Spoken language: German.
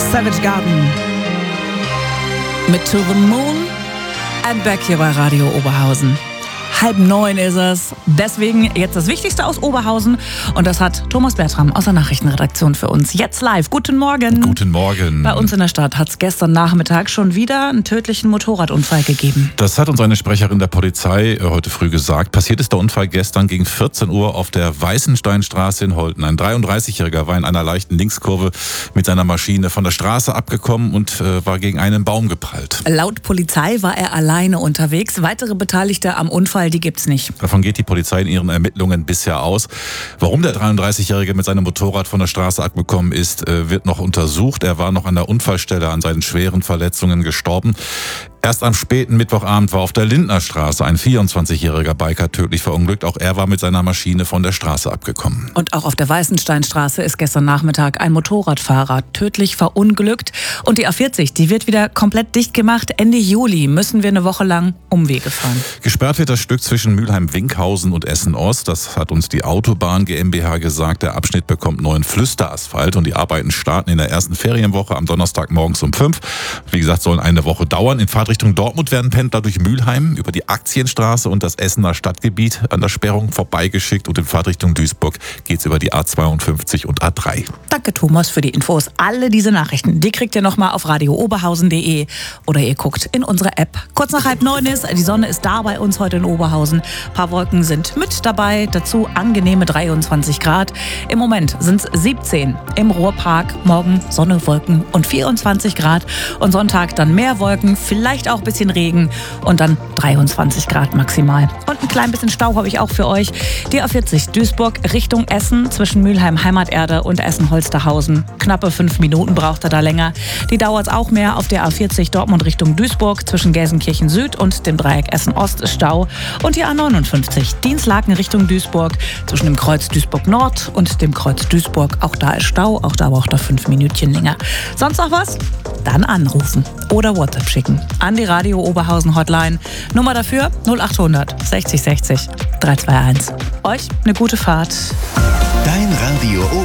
Savage Garden mit To the Moon and Back hier bei Radio Oberhausen. 8:30 ist es. Deswegen jetzt das Wichtigste aus Oberhausen. Und das hat Thomas Bertram aus der Nachrichtenredaktion für uns. Jetzt live. Guten Morgen. Guten Morgen. Bei uns in der Stadt hat es gestern Nachmittag schon wieder einen tödlichen Motorradunfall gegeben. Das hat uns eine Sprecherin der Polizei heute früh gesagt. Passiert ist der Unfall gestern gegen 14 Uhr auf der Weißensteinstraße in Holten. Ein 33-Jähriger war in einer leichten Linkskurve mit seiner Maschine von der Straße abgekommen und war gegen einen Baum geprallt. Laut Polizei war er alleine unterwegs. Weitere Beteiligte am Unfall, die gibt's nicht. Davon geht die Polizei in ihren Ermittlungen bisher aus. Warum der 33-Jährige mit seinem Motorrad von der Straße abgekommen ist, wird noch untersucht. Er war noch an der Unfallstelle an seinen schweren Verletzungen gestorben. Erst am späten Mittwochabend war auf der Lindnerstraße ein 24-jähriger Biker tödlich verunglückt. Auch er war mit seiner Maschine von der Straße abgekommen. Und auch auf der Weißensteinstraße ist gestern Nachmittag ein Motorradfahrer tödlich verunglückt. Und die A40, die wird wieder komplett dicht gemacht. Ende Juli müssen wir eine Woche lang Umwege fahren. Gesperrt wird das Stück zwischen Mülheim-Winkhausen und Essen-Ost. Das hat uns die Autobahn GmbH gesagt. Der Abschnitt bekommt neuen Flüsterasphalt und die Arbeiten starten in der ersten Ferienwoche am Donnerstag morgens um 5. Wie gesagt, sollen eine Woche dauern. In Fahrtrichtung Dortmund werden Pendler durch Mülheim über die Aktienstraße und das Essener Stadtgebiet an der Sperrung vorbeigeschickt. Und in Fahrtrichtung Duisburg geht's über die A52 und A3. Danke, Thomas, für die Infos. Alle diese Nachrichten, die kriegt ihr nochmal auf radiooberhausen.de oder ihr guckt in unsere App. Kurz nach 8:30 ist, die Sonne ist da bei uns heute in Oberhausen. Ein paar Wolken sind mit dabei, dazu angenehme 23 Grad. Im Moment sind es 17 im Ruhrpark. Morgen Sonne, Wolken und 24 Grad. Und Sonntag dann mehr Wolken, vielleicht auch ein bisschen Regen und dann 23 Grad maximal. Und ein klein bisschen Stau habe ich auch für euch. Die A40 Duisburg Richtung Essen zwischen Mülheim Heimaterde und Essen-Holsterhausen. Knappe 5 Minuten braucht er da länger. Die dauert es auch mehr auf der A40 Dortmund Richtung Duisburg zwischen Gelsenkirchen Süd und dem Dreieck Essen-Ost ist Stau. Und die A59 Dienstlaken Richtung Duisburg zwischen dem Kreuz Duisburg Nord und dem Kreuz Duisburg. Auch da ist Stau, auch da braucht er 5 Minütchen länger. Sonst noch was? Dann anrufen oder WhatsApp schicken an die Radio Oberhausen Hotline. Nummer dafür 0800 60 60 321. Euch eine gute Fahrt. Dein Radio